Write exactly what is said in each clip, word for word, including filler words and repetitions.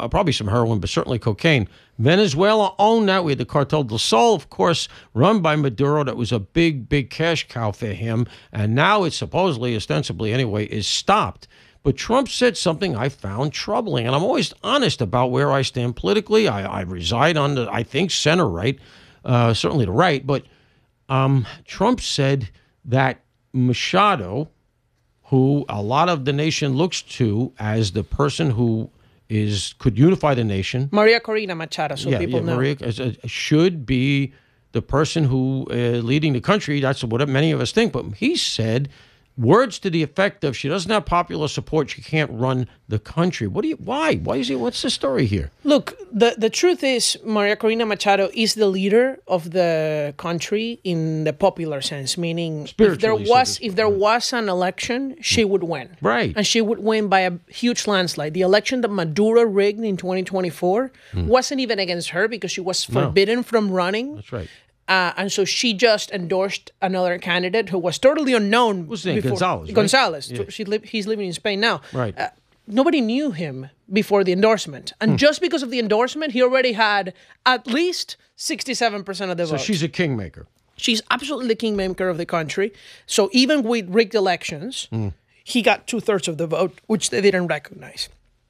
uh, probably some heroin, but certainly cocaine. Venezuela owned that. We had the Cartel del Sol, of course, run by Maduro. That was a big, big cash cow for him. And now it's supposedly, ostensibly anyway, is stopped. But Trump said something I found troubling. And I'm always honest about where I stand politically. I, I reside on the, I think, center right, uh, certainly the right. But um, Trump said that Machado, who a lot of the nation looks to as the person who is could unify the nation. Maria Corina Machado, so yeah, people yeah, know. Maria uh, should be the person who uh, leading the country. That's what many of us think. But he said words to the effect of, she doesn't have popular support, she can't run the country. What do you, why? Why is he, what's the story here? Look, the, the truth is Maria Corina Machado is the leader of the country in the popular sense, meaning if there was if there was an election, she would win. Right. And she would win by a huge landslide. The election that Maduro rigged in twenty twenty-four hmm. wasn't even against her because she was forbidden no. from running. That's right. Uh, and so she just endorsed another candidate who was totally unknown. What's his name? Gonzalez. Right? Gonzalez. Yeah. She li- he's living in Spain now. Right. Uh, nobody knew him before the endorsement. And hmm. just because of the endorsement, he already had at least sixty-seven percent of the vote. So she's a kingmaker. She's absolutely the kingmaker of the country. So even with rigged elections, hmm. he got two-thirds of the vote, which they didn't recognize.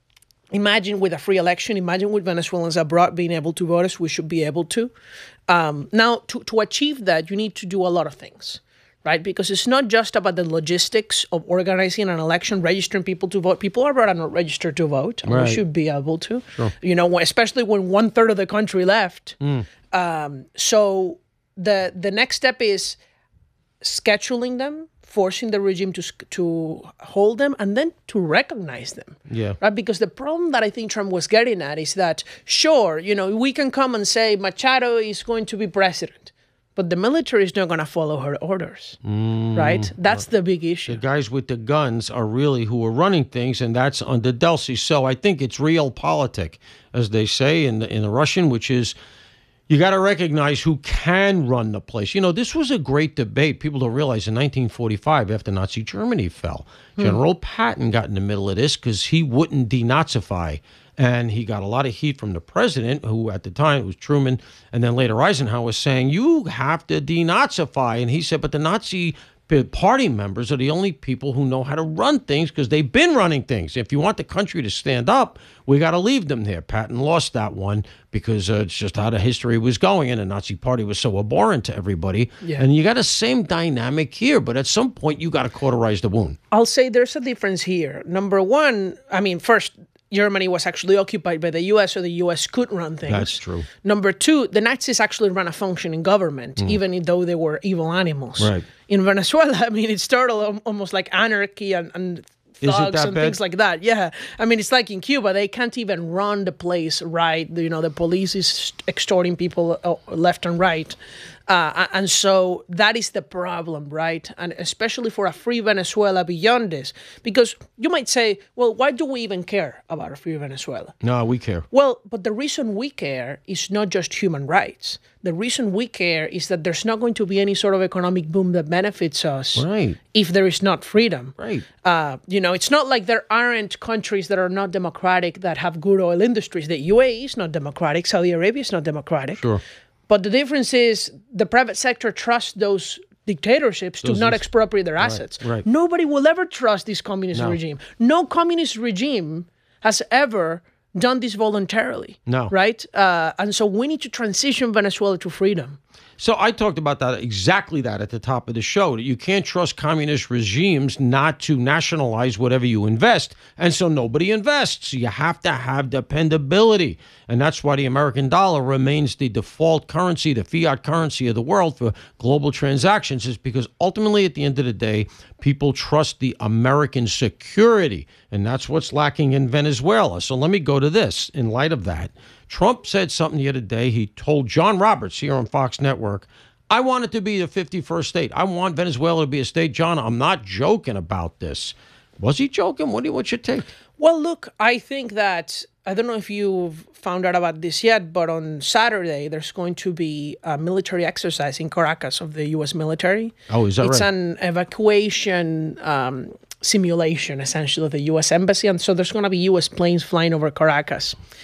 Imagine with a free election, imagine with Venezuelans abroad being able to vote as we should be able to. Um, now, to, to achieve that, you need to do a lot of things, right? Because it's not just about the logistics of organizing an election, registering people to vote. People abroad are not registered to vote, and right. we should be able to. Sure. You know, especially when one-third of the country left. Mm. Um, so the the next step is scheduling them, forcing the regime to to hold them, and then to recognize them. Yeah. Right? Because the problem that I think Trump was getting at is that, sure, you know, we can come and say Machado is going to be president, but the military is not going to follow her orders. Mm. Right? That's the big issue. The guys with the guns are really who are running things, and that's under Delcy. So I think it's realpolitik, as they say in the, in the Russian, which is, you got to recognize who can run the place. You know, this was a great debate. People don't realize in nineteen forty-five, after Nazi Germany fell, hmm. General Patton got in the middle of this because he wouldn't denazify. And he got a lot of heat from the president, who at the time was Truman, and then later Eisenhower, was saying, you have to denazify. And he said, but the Nazi party members are the only people who know how to run things because they've been running things. If you want the country to stand up, we got to leave them there. Patton lost that one because uh, it's just how the history was going, and the Nazi party was so abhorrent to everybody. Yeah. And you got the same dynamic here, but at some point you got to cauterize the wound. I'll say there's a difference here. Number one, I mean, first, Germany was actually occupied by the U S, so the U S could run things. That's true. Number two, the Nazis actually ran a functioning government, mm. even though they were evil animals. Right. In Venezuela, I mean, it started almost like anarchy and, and thugs and bad? things like that. Yeah. I mean, it's like in Cuba, they can't even run the place right. You know, the police is extorting people left and right. Uh, and so that is the problem, right? And especially for a free Venezuela beyond this. Because you might say, well, why do we even care about a free Venezuela? No, we care. Well, but the reason we care is not just human rights. The reason we care is that there's not going to be any sort of economic boom that benefits us right. if there is not freedom. Right. Uh, you know, it's not like there aren't countries that are not democratic that have good oil industries. The U A E is not democratic. Saudi Arabia is not democratic. Sure. But the difference is the private sector trusts those dictatorships those to not expropriate their assets. Right, right. Nobody will ever trust this communist no. regime. No communist regime has ever done this voluntarily. No. Right? Uh, and so we need to transition Venezuela to freedom. So I talked about that, exactly that at the top of the show, that you can't trust communist regimes not to nationalize whatever you invest. And so nobody invests. You have to have dependability. And that's why the American dollar remains the default currency, the fiat currency of the world for global transactions, is because ultimately at the end of the day, people trust the American security. And that's what's lacking in Venezuela. So let me go to this in light of that. Trump said something the other day. He told John Roberts here on Fox Network, I want it to be the fifty-first state. I want Venezuela to be a state. John, I'm not joking about this. Was he joking? What do you, what's your take? Well, look, I think that, I don't know if you've found out about this yet, but on Saturday, there's going to be a military exercise in Caracas of the U S military. Oh, is that it's right? It's an evacuation um, simulation, essentially, of the U S embassy. And so there's going to be U S planes flying over Caracas.